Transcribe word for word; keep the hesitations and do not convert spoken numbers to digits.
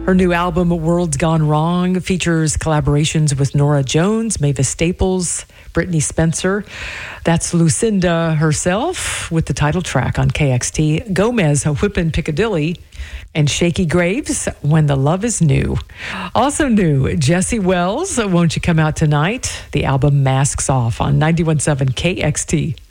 Her new album, World's Gone Wrong, features collaborations with Norah Jones, Mavis Staples, Brittany Spencer. That's Lucinda herself with the title track on K X T. Gomez, Whippin' Piccadilly, and Shaky Graves, When the Love is New. Also new, Jesse Wells, Won't You Come Out Tonight? The album Masks Off on ninety-one point seven K X T.